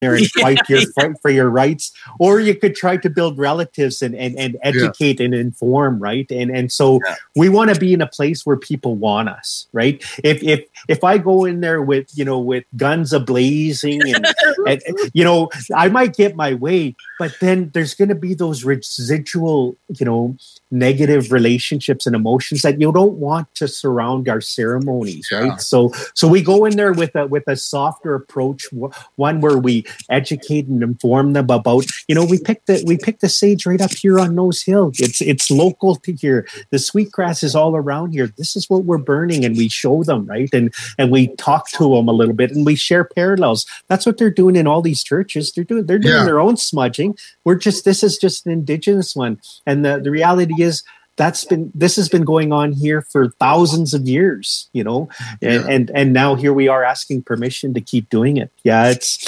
there and fight for your rights, or you could try to build relatives and educate and inform, right? And so we want to be in a place where people want us, right? If I go in there with guns a-blazing and I might get my way, but then there's going to be those residual, negative relationships and emotions that you don't want to surround our ceremonies, right? Yeah. So we go in there with a softer approach, one where we educate and inform them about, we picked the sage right up here on Nose Hill. It's local to here. The sweetgrass is all around here. This is what we're burning, and we show them, right? And we talk to them a little bit, and we share parallels. That's what they're doing in all these churches. They're doing their own smudging. This is just an indigenous one, and the reality is this has been going on here for thousands of years, and now here we are asking permission to keep doing it. It's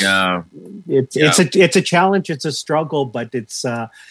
a challenge, it's a struggle, but it's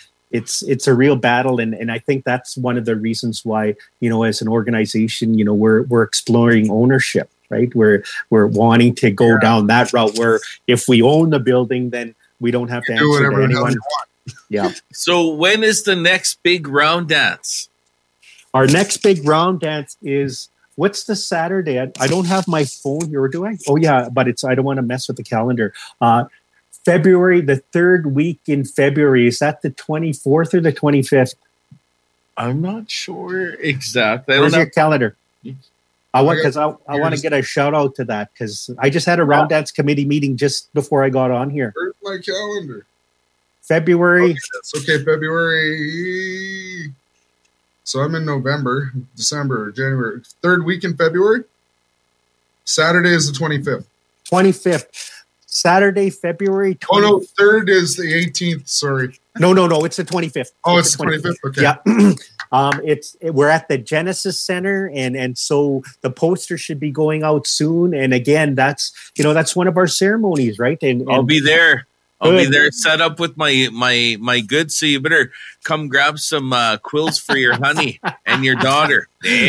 a real battle, and I think that's one of the reasons why as an organization we're exploring ownership, right? We're wanting to go down that route where if we own the building, then we don't have to answer to anyone. Yeah. So when is the next big round dance? Our next big round dance is, what's the Saturday? I don't have my phone here, do I? Oh yeah, but I don't want to mess with the calendar. February, the third week in February. Is that the 24th or the 25th? I'm not sure exactly. Where's your calendar? I want to get a shout out to that, because I just had a round dance committee meeting just before I got on here. Where's my calendar? February. Okay, February. So I'm in November, December, January. Third week in February. Saturday is the 25th. 25th. Saturday, February 20th. Oh, no, third is the 18th. Sorry. No, it's the 25th. Oh, it's the 25th. Okay. Yeah. We're at the Genesis Center, and so the poster should be going out soon. And again, that's one of our ceremonies, right? And I'll be there. I'll be there set up with my goods, so you better come grab some quills for your honey and your daughter.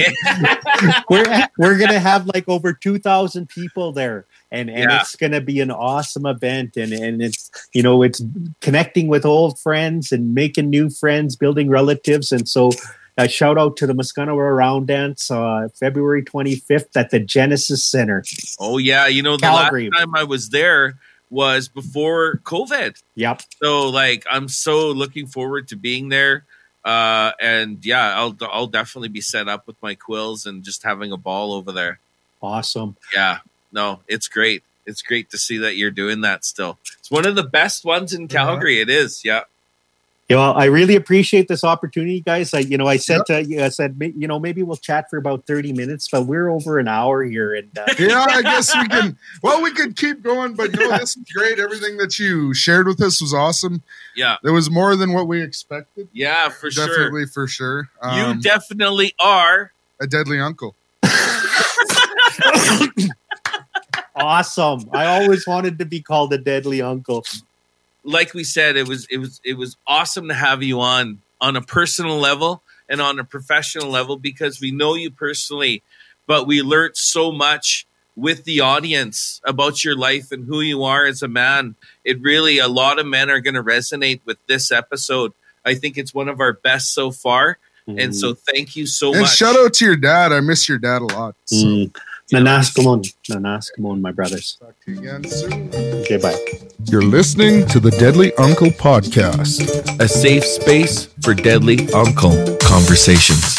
We're going to have like over 2,000 people there, and it's going to be an awesome event, and it's it's connecting with old friends and making new friends, building relatives, and so a shout out to the Musconauga Round Dance, February 25th at the Genesis Center. Oh yeah, the Calgary. Last time I was there was before COVID. Yep. So I'm so looking forward to being there. And I'll definitely be set up with my quills and just having a ball over there. Awesome. Yeah. No, it's great. It's great to see that you're doing that still. It's one of the best ones in Calgary. It is. Yeah. I really appreciate this opportunity, guys. I said maybe we'll chat for about 30 minutes, but we're over an hour here. And I guess we can. Well, we could keep going, but this is great. Everything that you shared with us was awesome. Yeah, it was more than what we expected. Yeah, for sure. Definitely, for sure. You definitely are a deadly uncle. Awesome. I always wanted to be called a deadly uncle. Like we said, it was awesome to have you on a personal level and on a professional level, because we know you personally, but we learned so much with the audience about your life and who you are as a man. A lot of men are going to resonate with this episode. I think it's one of our best so far. Mm-hmm. And so thank you so much. And shout out to your dad. I miss your dad a lot. So. Nanaskamon, my brothers. Talk to you again soon. Okay, bye. You're listening to the Deadly Uncle Podcast, a safe space for deadly uncle conversations.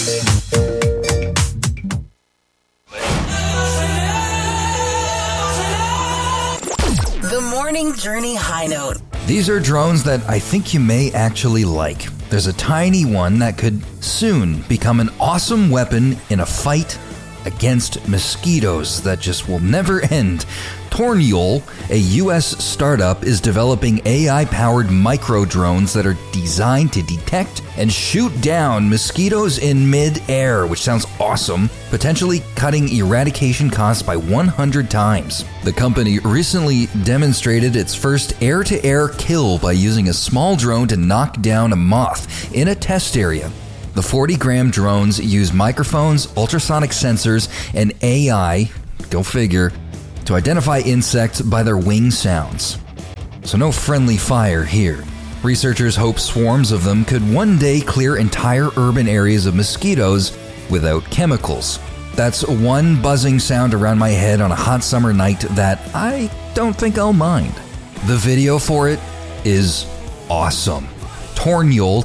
The Morning Journey High Note. These are drones that I think you may actually like. There's a tiny one that could soon become an awesome weapon in a fight against mosquitoes that just will never end. Torniol, a U.S. startup, is developing AI-powered micro-drones that are designed to detect and shoot down mosquitoes in mid-air, which sounds awesome, potentially cutting eradication costs by 100 times. The company recently demonstrated its first air-to-air kill by using a small drone to knock down a moth in a test area. The 40-gram drones use microphones, ultrasonic sensors, and AI, go figure, to identify insects by their wing sounds. so no friendly fire here. Researchers hope swarms of them could one day clear entire urban areas of mosquitoes without chemicals. That's one buzzing sound around my head on a hot summer night that I don't think I'll mind. The video for it is awesome. Tornyol,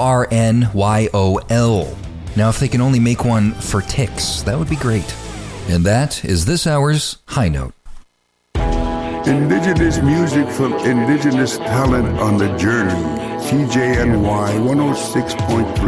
Tornyol. Now, if they can only make one for ticks, that would be great. And that is this hour's High Note. Indigenous music from indigenous talent on the journey. CJNY 106.3